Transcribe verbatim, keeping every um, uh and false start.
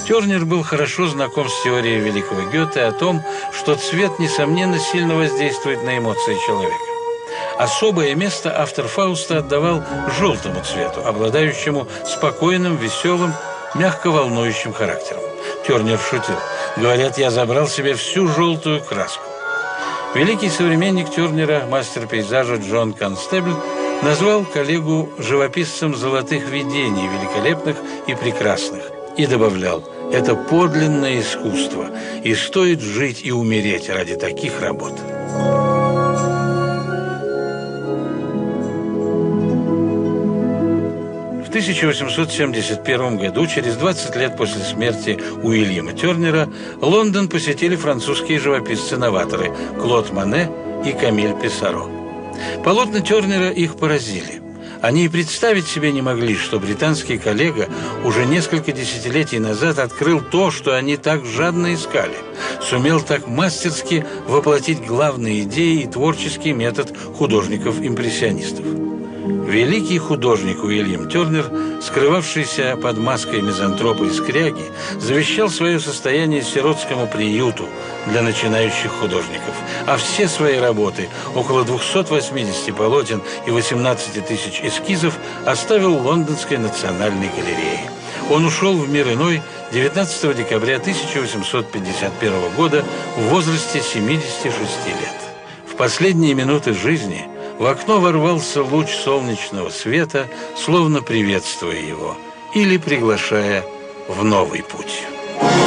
Тернер был хорошо знаком с теорией великого Гёте о том, что цвет, несомненно, сильно воздействует на эмоции человека. Особое место автор «Фауста» отдавал желтому цвету, обладающему спокойным, веселым, мягко волнующим характером. Тернер шутил: «Говорят, я забрал себе всю желтую краску». Великий современник Тернера, мастер пейзажа Джон Констебль, назвал коллегу живописцем золотых видений, великолепных и прекрасных, и добавлял: «Это подлинное искусство, и стоит жить и умереть ради таких работ». В тысяча восемьсот семьдесят первом году, через двадцать лет после смерти Уильяма Тернера, Лондон посетили французские живописцы-новаторы Клод Моне и Камиль Писаро. Полотна Тернера их поразили. Они и представить себе не могли, что британский коллега уже несколько десятилетий назад открыл то, что они так жадно искали, сумел так мастерски воплотить главные идеи и творческий метод художников-импрессионистов. Великий художник Уильям Тернер, скрывавшийся под маской мизантропа и скряги, завещал свое состояние сиротскому приюту для начинающих художников, а все свои работы, около двухсот восьмидесяти полотен и восемнадцати тысяч эскизов, оставил Лондонской национальной галерее. Он ушел в мир иной девятнадцатого декабря тысяча восемьсот пятьдесят первого года в возрасте семидесяти шести лет. В последние минуты жизни в окно ворвался луч солнечного света, словно приветствуя его или приглашая в новый путь.